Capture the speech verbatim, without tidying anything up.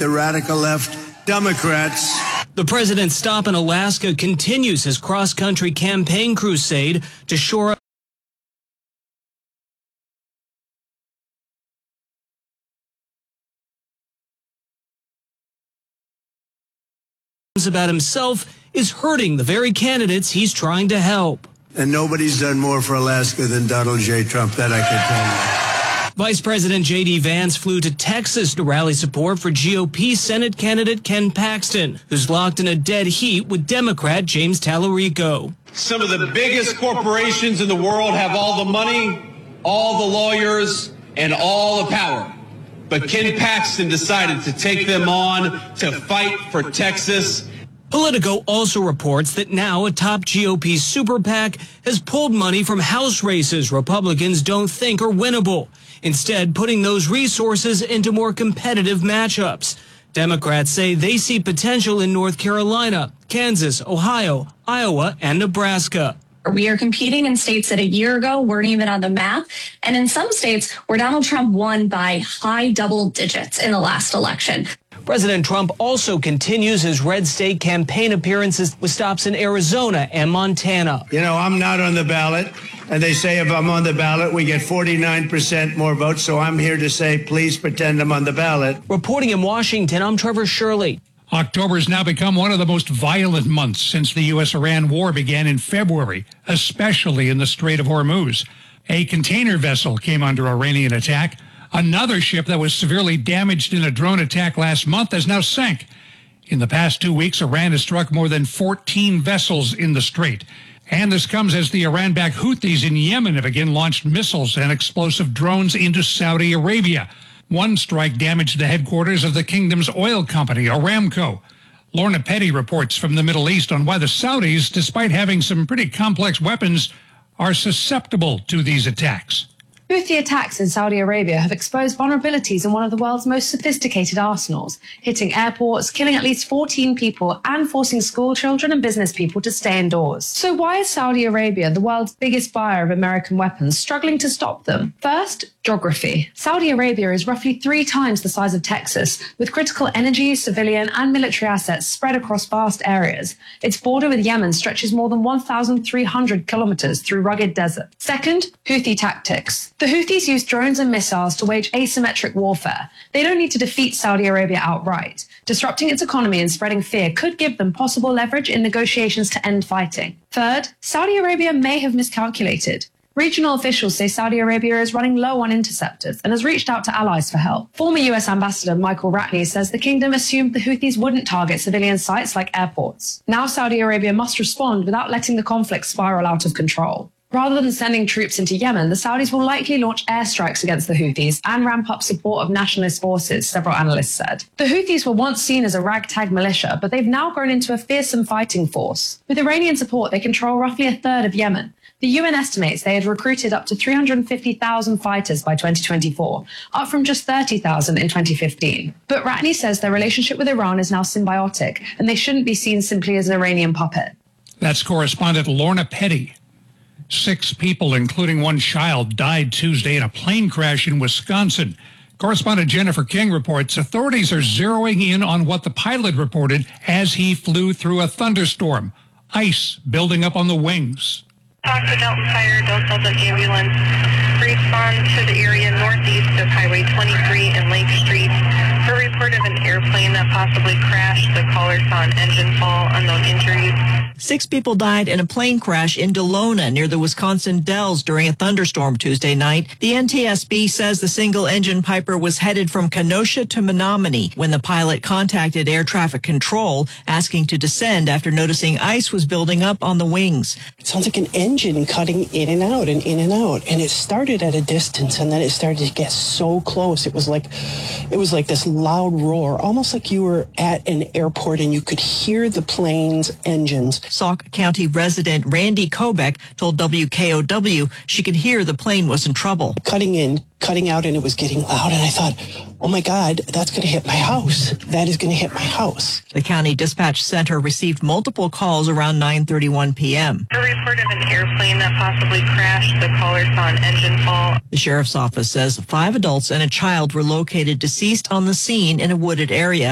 the radical left Democrats. The president's stop in Alaska continues his cross-country campaign crusade to shore up about himself is hurting the very candidates he's trying to help. And nobody's done more for Alaska than Donald J. Trump, that I can tell you. Vice President J D Vance flew to Texas to rally support for G O P Senate candidate Ken Paxton, who's locked in a dead heat with Democrat James Tallarico. Some of the biggest corporations in the world have all the money, all the lawyers, and all the power. But Ken Paxton decided to take them on to fight for Texas. Politico also reports that now a top G O P super PAC has pulled money from House races Republicans don't think are winnable, instead putting those resources into more competitive matchups. Democrats say they see potential in North Carolina, Kansas, Ohio, Iowa, and Nebraska. We are competing in states that a year ago weren't even on the map, and in some states where Donald Trump won by high double digits in the last election. President Trump also continues his red state campaign appearances with stops in Arizona and Montana. You know, I'm not on the ballot, and they say if I'm on the ballot, we get forty-nine percent more votes, so I'm here to say, please pretend I'm on the ballot. Reporting in Washington, I'm Trevor Shirley. October has now become one of the most violent months since the U S Iran war began in February, especially in the Strait of Hormuz. A container vessel came under Iranian attack. Another ship that was severely damaged in a drone attack last month has now sank. In the past two weeks, Iran has struck more than fourteen vessels in the strait. And this comes as the Iran-backed Houthis in Yemen have again launched missiles and explosive drones into Saudi Arabia. One strike damaged the headquarters of the kingdom's oil company, Aramco. Lorna Petty reports from the Middle East on why the Saudis, despite having some pretty complex weapons, are susceptible to these attacks. Houthi attacks in Saudi Arabia have exposed vulnerabilities in one of the world's most sophisticated arsenals, hitting airports, killing at least fourteen people, and forcing school children and business people to stay indoors. So why is Saudi Arabia, the world's biggest buyer of American weapons, struggling to stop them? First, geography. Saudi Arabia is roughly three times the size of Texas, with critical energy, civilian, and military assets spread across vast areas. Its border with Yemen stretches more than one thousand three hundred kilometers through rugged desert. Second, Houthi tactics. The Houthis use drones and missiles to wage asymmetric warfare. They don't need to defeat Saudi Arabia outright. Disrupting its economy and spreading fear could give them possible leverage in negotiations to end fighting. Third, Saudi Arabia may have miscalculated. Regional officials say Saudi Arabia is running low on interceptors and has reached out to allies for help. Former U S Ambassador Michael Ratney says the kingdom assumed the Houthis wouldn't target civilian sites like airports. Now Saudi Arabia must respond without letting the conflict spiral out of control. Rather than sending troops into Yemen, the Saudis will likely launch airstrikes against the Houthis and ramp up support of nationalist forces, several analysts said. The Houthis were once seen as a ragtag militia, but they've now grown into a fearsome fighting force. With Iranian support, they control roughly a third of Yemen. The U N estimates they had recruited up to three hundred fifty thousand fighters by twenty twenty-four, up from just thirty thousand in twenty fifteen. But Ratney says their relationship with Iran is now symbiotic, and they shouldn't be seen simply as an Iranian puppet. That's correspondent Lorna Petty. Six people, including one child, died Tuesday in a plane crash in Wisconsin. Correspondent Jennifer King reports authorities are zeroing in on what the pilot reported as he flew through a thunderstorm. Ice building up on the wings. Talk to Delta Fire, Delta Ambulance. Respond to the area northeast of Highway twenty-three and Lake Street for a report of an airplane that possibly crashed. The caller saw an engine fall, unknown injuries. Six people died in a plane crash in Delona near the Wisconsin Dells during a thunderstorm Tuesday night. The N T S B says the single-engine Piper was headed from Kenosha to Menominee when the pilot contacted air traffic control, asking to descend after noticing ice was building up on the wings. It sounds like an engine cutting in and out and in and out, and it started at a distance, and then it started to get so close. It was like, it was like this loud roar, almost like you were at an airport and you could hear the plane's engines. Sauk County resident Randy Kobeck told W K O W she could hear the plane was in trouble. Cutting in, cutting out, and it was getting loud, and I thought, oh my God, that's going to hit my house. That is going to hit my house. The county dispatch center received multiple calls around nine thirty-one p.m. A report of an airplane that possibly crashed. The caller saw an engine fall. The sheriff's office says five adults and a child were located deceased on the scene in a wooded area.